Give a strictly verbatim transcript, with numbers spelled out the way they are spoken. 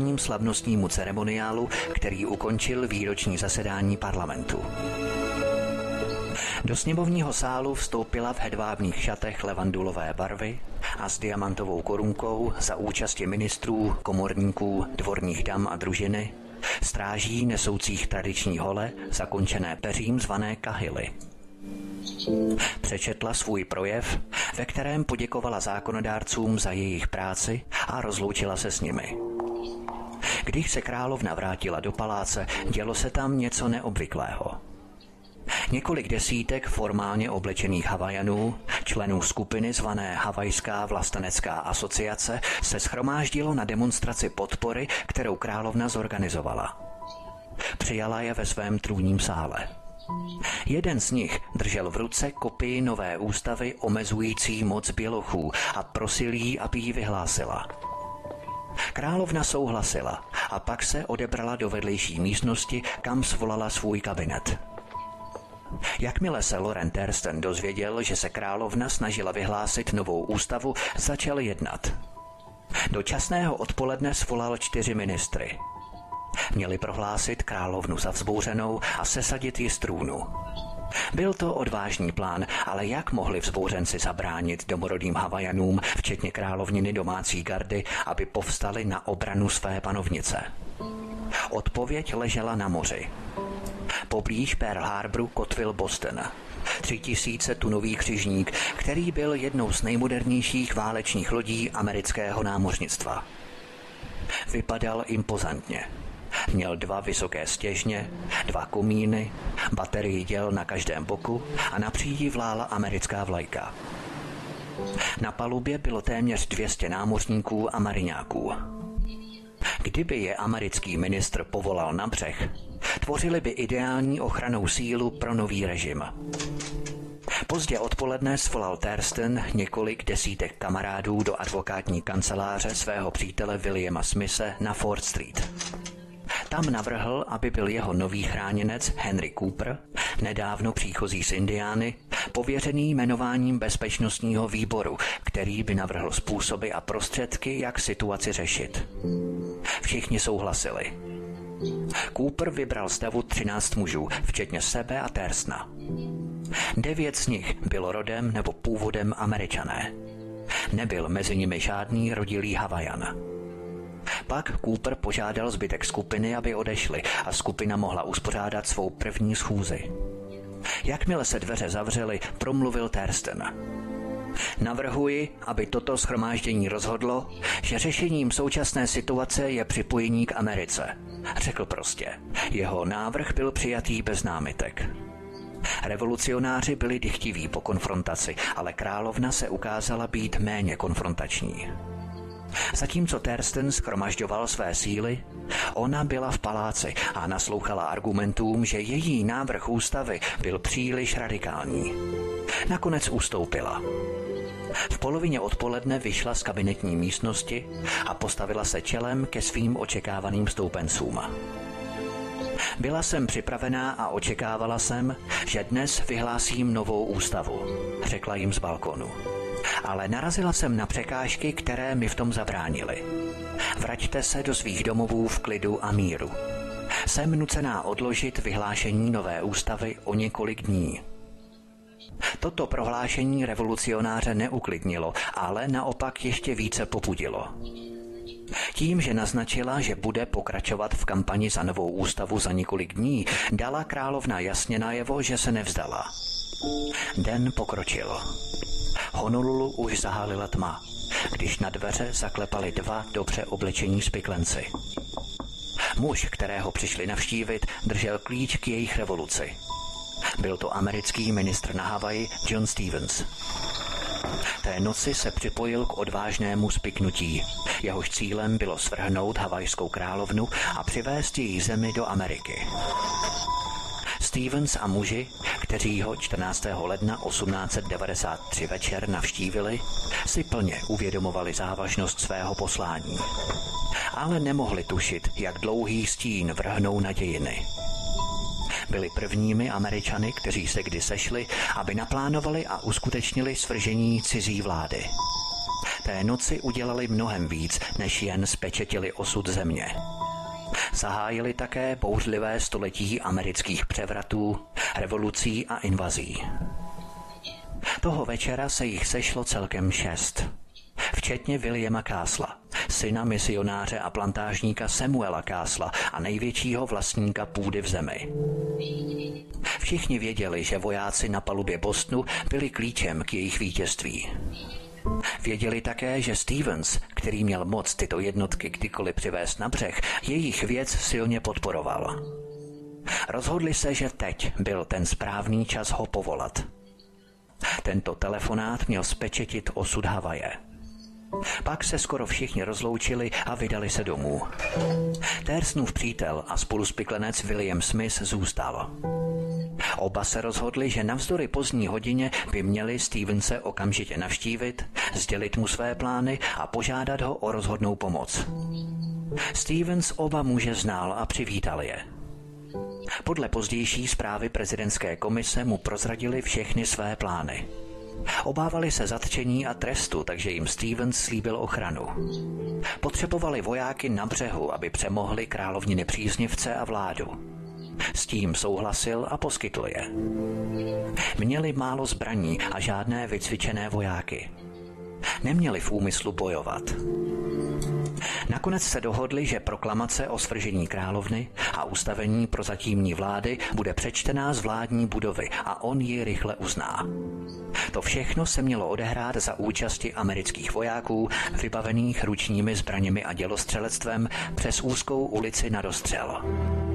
slavnostnímu ceremoniálu, který ukončil výroční zasedání parlamentu. Do sněmovního sálu vstoupila v hedvábných šatech levandulové barvy a s diamantovou korunkou za účasti ministrů, komorníků, dvorních dam a družiny, stráží nesoucích tradiční hole, zakončené peřím zvané kahily. Přečetla svůj projev, ve kterém poděkovala zákonodárcům za jejich práci a rozloučila se s nimi. Když se královna vrátila do paláce, dělo se tam něco neobvyklého. Několik desítek formálně oblečených Havajanů, členů skupiny zvané Havajská vlastenecká asociace, se shromáždilo na demonstraci podpory, kterou královna zorganizovala. Přijala je ve svém trůním sále. Jeden z nich držel v ruce kopii nové ústavy omezující moc bělochů a prosil jí, aby ji vyhlásila. Královna souhlasila a pak se odebrala do vedlejší místnosti, kam svolala svůj kabinet. Jakmile se Loren Thurston dozvěděl, že se královna snažila vyhlásit novou ústavu, začal jednat. Do časného odpoledne svolal čtyři ministry. Měli prohlásit královnu za vzbouřenou a sesadit ji z trůnu. Byl to odvážný plán, ale jak mohli vzbouřenci zabránit domorodým Havajanům, včetně královniny domácí gardy, aby povstali na obranu své panovnice? Odpověď ležela na moři. Poblíž Pearl Harboru kotvil Boston. Tři tisíce tunový křižník, který byl jednou z nejmodernějších válečných lodí amerického námořnictva. Vypadal impozantně. Měl dva vysoké stěžně, dva komíny, baterii děl na každém boku a na přídi vlála americká vlajka. Na palubě bylo téměř dvě stě námořníků a mariňáků. Kdyby je americký ministr povolal na břeh, tvořili by ideální ochrannou sílu pro nový režim. Pozdě odpoledne svolal Thurston několik desítek kamarádů do advokátní kanceláře svého přítele Williama Smithe na Fort Street. Tam navrhl, aby byl jeho nový chráněnec Henry Cooper, nedávno příchozí z Indiány, pověřený jmenováním bezpečnostního výboru, který by navrhl způsoby a prostředky, jak situaci řešit. Všichni souhlasili. Cooper vybral z davu třináct mužů, včetně sebe a Thurstona. Devět z nich bylo rodem nebo původem Američané. Nebyl mezi nimi žádný rodilý Havajan. Pak Cooper požádal zbytek skupiny, aby odešli a skupina mohla uspořádat svou první schůzi. Jakmile se dveře zavřely, promluvil Thurston. Navrhuji, aby toto shromáždění rozhodlo, že řešením současné situace je připojení k Americe. Řekl prostě. Jeho návrh byl přijatý bez námitek. Revolucionáři byli dychtiví po konfrontaci, ale královna se ukázala být méně konfrontační. Zatímco Thurston shromažďoval své síly, ona byla v paláci a naslouchala argumentům, že její návrh ústavy byl příliš radikální. Nakonec ustoupila. V polovině odpoledne vyšla z kabinetní místnosti a postavila se čelem ke svým očekávaným stoupencům. Byla jsem připravená a očekávala jsem, že dnes vyhlásím novou ústavu, řekla jim z balkonu. Ale narazila jsem na překážky, které mi v tom zabránily. Vraťte se do svých domovů v klidu a míru. Jsem nucená odložit vyhlášení nové ústavy o několik dní. Toto prohlášení revolucionáře neuklidnilo, ale naopak ještě více popudilo. Tím, že naznačila, že bude pokračovat v kampani za novou ústavu za několik dní, dala královna jasně najevo, že se nevzdala. Den pokročil. Honolulu už zahálila tma, když na dveře zaklepali dva dobře oblečení spiklenci. Muž, kterého přišli navštívit, držel klíč k jejich revoluci. Byl to americký ministr na Havaji John Stevens. Té noci se připojil k odvážnému spiknutí. Jehož cílem bylo svrhnout havajskou královnu a přivést její zemi do Ameriky. Stevens a muži, kteří ho čtrnáctého ledna osmnáct set devadesát tři večer navštívili, si plně uvědomovali závažnost svého poslání. Ale nemohli tušit, jak dlouhý stín vrhnou na dějiny. Byli prvními Američany, kteří se kdy sešli, aby naplánovali a uskutečnili svržení cizí vlády. Té noci udělali mnohem víc, než jen spečetili osud země. Zahájili také bouřlivé století amerických převratů, revolucí a invazí. Toho večera se jich sešlo celkem šest, včetně Williama Casla, syna misionáře a plantážníka Samuela Casla a největšího vlastníka půdy v zemi. Všichni věděli, že vojáci na palubě Bostonu byli klíčem k jejich vítězství. Věděli také, že Stevens, který měl moc tyto jednotky kdykoliv přivést na břeh, jejich věc silně podporoval. Rozhodli se, že teď byl ten správný čas ho povolat. Tento telefonát měl spečetit osud Havaje. Pak se skoro všichni rozloučili a vydali se domů. Tersnův přítel a spoluspiklenec William Smith zůstal. Oba se rozhodli, že navzdory pozdní hodině by měli Stevense okamžitě navštívit, sdělit mu své plány a požádat ho o rozhodnou pomoc. Stevens oba muže znal a přivítal je. Podle pozdější zprávy prezidentské komise mu prozradili všechny své plány. Obávali se zatčení a trestu, takže jim Stevens slíbil ochranu. Potřebovali vojáky na břehu, aby přemohli královniny příznivce a vládu. S tím souhlasil a poskytl je. Měli málo zbraní a žádné vycvičené vojáky. Neměli v úmyslu bojovat. Nakonec se dohodli, že proklamace o svržení královny a ustavení prozatímní vlády bude přečtená z vládní budovy a on ji rychle uzná. To všechno se mělo odehrát za účasti amerických vojáků, vybavených ručními zbraněmi a dělostřelectvem přes úzkou ulici na dostřel.